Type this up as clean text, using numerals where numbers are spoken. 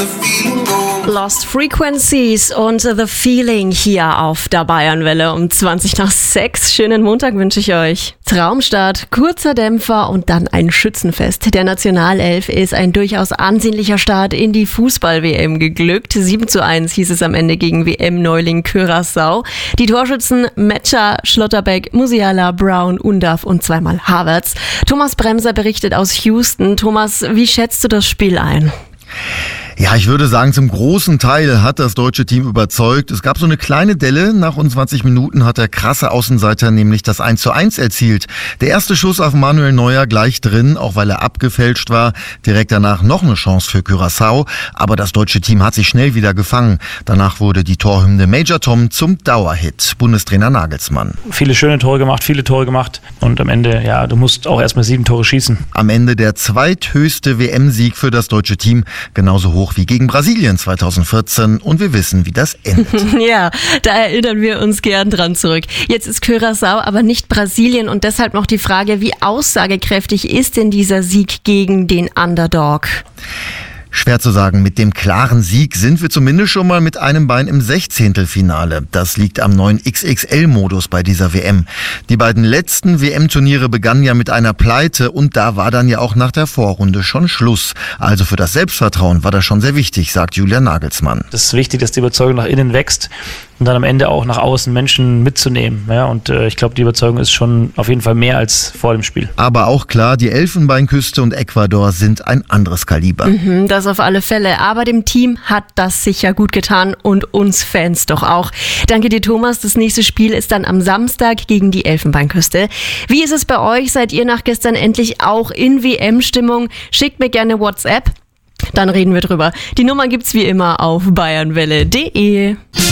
Lost Frequencies und The Feeling hier auf der Bayernwelle um 20:06. Schönen Montag wünsche ich euch. Traumstart, kurzer Dämpfer und dann ein Schützenfest. Der Nationalelf ist ein durchaus ansehnlicher Start in die Fußball-WM geglückt. 7:1 hieß es am Ende gegen WM-Neuling Curaçao. Die Torschützen Metscher, Schlotterbeck, Musiala, Brown, Undav und zweimal Havertz. Thomas Bremser berichtet aus Houston. Thomas, wie schätzt du das Spiel ein? Ja, ich würde sagen, zum großen Teil hat das deutsche Team überzeugt. Es gab so eine kleine Delle. Nach rund 20 Minuten hat der krasse Außenseiter nämlich das 1:1 erzielt. Der erste Schuss auf Manuel Neuer gleich drin, auch weil er abgefälscht war. Direkt danach noch eine Chance für Curaçao. Aber das deutsche Team hat sich schnell wieder gefangen. Danach wurde die Torhymne Major Tom zum Dauerhit. Bundestrainer Nagelsmann. Viele schöne Tore gemacht. Und am Ende, ja, du musst auch erstmal 7 Tore schießen. Am Ende der zweithöchste WM-Sieg für das deutsche Team. Genauso hoch wie gegen Brasilien 2014 und wir wissen, wie das endet. Ja, da erinnern wir uns gern dran zurück. Jetzt ist Curaçao aber nicht Brasilien und deshalb noch die Frage, wie aussagekräftig ist denn dieser Sieg gegen den Underdog? Schwer zu sagen. Mit dem klaren Sieg sind wir zumindest schon mal mit einem Bein im 16. Das liegt am neuen XXL-Modus bei dieser WM. Die beiden letzten WM-Turniere begannen ja mit einer Pleite und da war dann ja auch nach der Vorrunde schon Schluss. Also für das Selbstvertrauen war das schon sehr wichtig, sagt Julian Nagelsmann. Es ist wichtig, dass die Überzeugung nach innen wächst und dann am Ende auch nach außen Menschen mitzunehmen. Ja, und ich glaube, die Überzeugung ist schon auf jeden Fall mehr als vor dem Spiel. Aber auch klar, die Elfenbeinküste und Ecuador sind ein anderes Kaliber. Das auf alle Fälle. Aber dem Team hat das sicher gut getan und uns Fans doch auch. Danke dir, Thomas. Das nächste Spiel ist dann am Samstag gegen die Elfenbeinküste. Wie ist es bei euch? Seid ihr nach gestern endlich auch in WM-Stimmung? Schickt mir gerne WhatsApp. Dann reden wir drüber. Die Nummer gibt's wie immer auf bayernwelle.de.